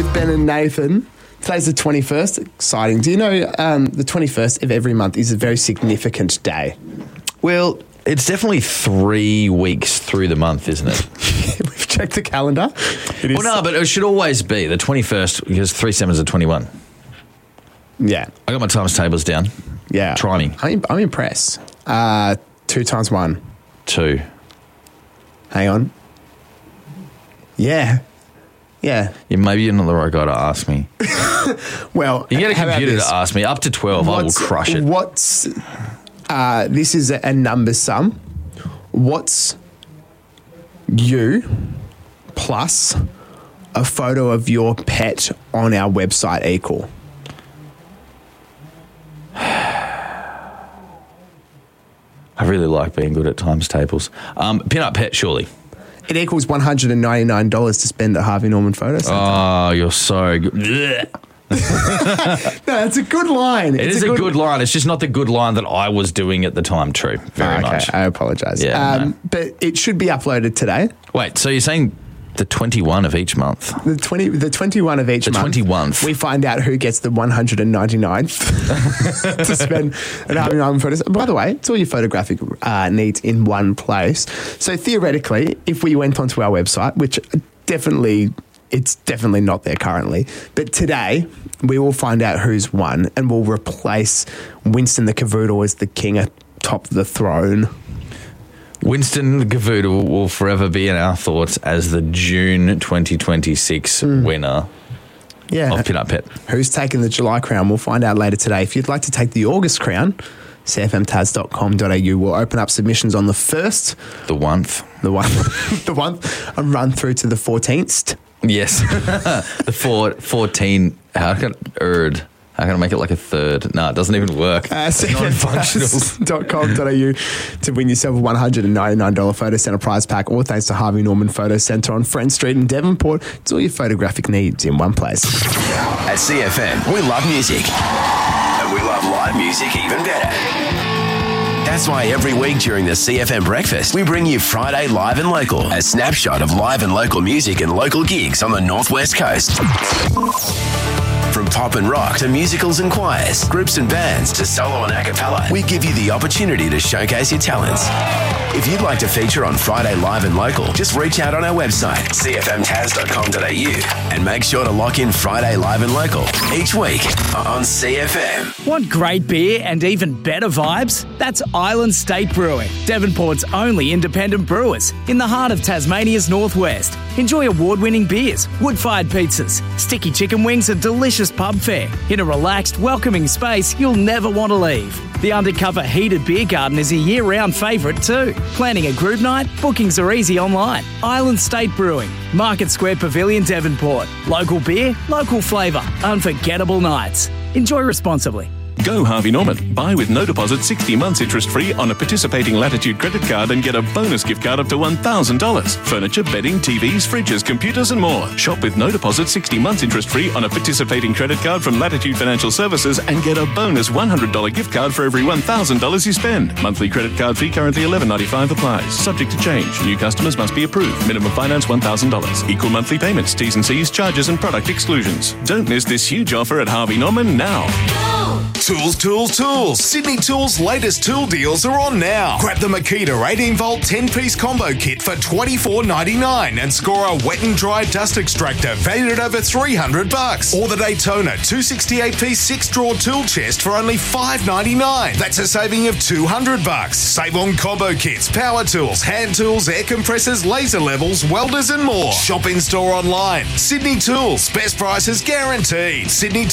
with Ben and Nathan. Today's the 21st. Exciting. Do you know the 21st of every month is a very significant day? Well, it's definitely 3 weeks through the month, isn't it? We've checked the calendar. It is. Well, no, but it should always be the 21st because 3 7s are 21. Yeah. I got my times tables down. Yeah. Try me. I'm impressed. 2 times 1. 2. Hang on. Yeah. Yeah. Maybe you're not the right guy to ask me. Well, you get a computer to ask me. Up to 12, I will crush it. This is a number sum. What's you plus a photo of your pet on our website equal? I really like being good at times tables. Pin-up pet, surely. It equals $199 to spend at Harvey Norman Photo Centre. Oh, you're so good. No, it's a good line. It is a good line. It's just not the good line that I was doing at the time, true. Very much. I apologise. Yeah, no. But it should be uploaded today. Wait, so you're saying the 21 of each month? The 21 of each month. The 21th. We find out who gets the 199th to spend an Harvey Norman photos. By the way, it's all your photographic needs in one place. So theoretically, if we went onto our website, which it's definitely not there currently, but today we will find out who's won and we'll replace Winston the Cavoodle as the king atop the throne. Winston the Cavoodle will forever be in our thoughts as the June 2026 winner of Pin-Up Pet. Who's taking the July crown? We'll find out later today. If you'd like to take the August crown, cfmtaz.com.au will open up submissions on the 1st. The 1st. The 1st, and run through to the 14th. Yes. The 14. How can I make it like a third? No, it doesn't even work. cfmtaz.com.au to win yourself a $199 Photo Centre prize pack, all thanks to Harvey Norman Photo Centre on Friend Street in Devonport. It's all your photographic needs in one place. At CFM, we love music. And we love live music even better. That's why every week during the CFM Breakfast, we bring you Friday Live and Local, a snapshot of live and local music and local gigs on the Northwest Coast. From pop and rock to musicals and choirs, groups and bands to solo and a cappella, we give you the opportunity to showcase your talents. If you'd like to feature on Friday Live and Local, just reach out on our website, cfmtaz.com.au, and make sure to lock in Friday Live and Local each week on CFM. Want great beer and even better vibes? That's Island State Brewing, Devonport's only independent brewers in the heart of Tasmania's northwest. Enjoy award-winning beers, wood-fired pizzas, sticky chicken wings and delicious pub fare in a relaxed, welcoming space you'll never want to leave. The undercover heated beer garden is a year-round favourite too. Planning a group night? Bookings are easy online. Island State Brewing, Market Square Pavilion, Devonport. Local beer, local flavour, unforgettable nights. Enjoy responsibly. Go Harvey Norman. Buy with no deposit 60 months interest-free on a participating Latitude credit card and get a bonus gift card up to $1,000. Furniture, bedding, TVs, fridges, computers and more. Shop with no deposit 60 months interest-free on a participating credit card from Latitude Financial Services and get a bonus $100 gift card for every $1,000 you spend. Monthly credit card fee currently $11.95 applies. Subject to change. New customers must be approved. Minimum finance $1,000. Equal monthly payments. T's and C's, charges and product exclusions. Don't miss this huge offer at Harvey Norman now. Tools, tools, tools. Sydney Tools' latest tool deals are on now. Grab the Makita 18-volt 10-piece combo kit for $24.99 and score a wet and dry dust extractor valued at over $300. Or the Daytona 268-piece 6-drawer tool chest for only $5.99. That's a saving of $200. Save on combo kits, power tools, hand tools, air compressors, laser levels, welders and more. Shop in-store online. Sydney Tools. Best prices guaranteed.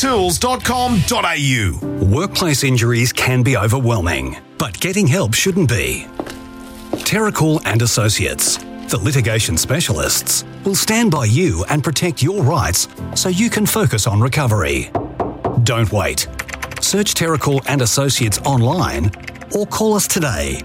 sydneytools.com.au. Workplace injuries can be overwhelming, but getting help shouldn't be. Terracall and Associates, the litigation specialists, will stand by you and protect your rights so you can focus on recovery. Don't wait. Search Terracall and Associates online or call us today,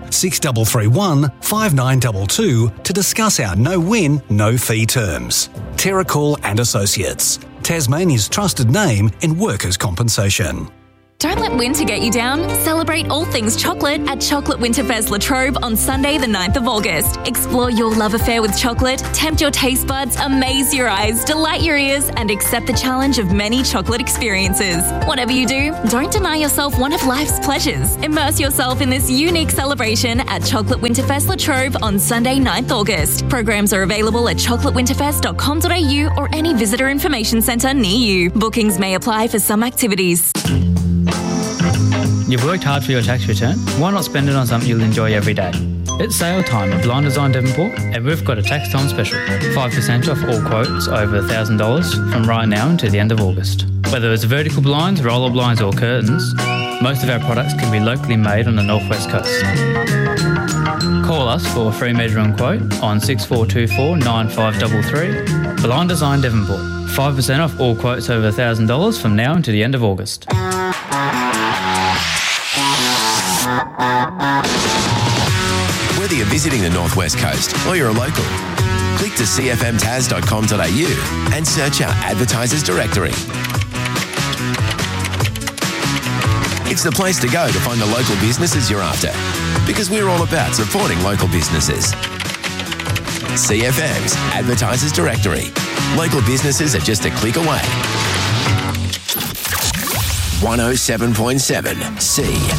6331 5922, to discuss our no-win, no-fee terms. Terracall and Associates, Tasmania's trusted name in workers' compensation. Don't let winter get you down. Celebrate all things chocolate at Chocolate Winterfest La Trobe on Sunday the 9th of August. Explore your love affair with chocolate, tempt your taste buds, amaze your eyes, delight your ears, and accept the challenge of many chocolate experiences. Whatever you do, don't deny yourself one of life's pleasures. Immerse yourself in this unique celebration at Chocolate Winterfest La Trobe on Sunday 9th August. Programs are available at chocolatewinterfest.com.au or any visitor information centre near you. Bookings may apply for some activities. You've worked hard for your tax return. Why not spend it on something you'll enjoy every day? It's sale time at Blind Design Devonport, and we've got a tax time special. 5% off all quotes over $1,000 from right now until the end of August. Whether it's vertical blinds, roller blinds or curtains, most of our products can be locally made on the northwest coast. Call us for a free measuring quote on 6424 9533. Blind Design Devonport. 5% off all quotes over $1,000 from now until the end of August. Whether you're visiting the Northwest Coast or you're a local, click to cfmtas.com.au and search our advertisers directory. It's the place to go to find the local businesses you're after, because we're all about supporting local businesses. CFM's Advertisers Directory. Local businesses are just a click away. 107.7 C.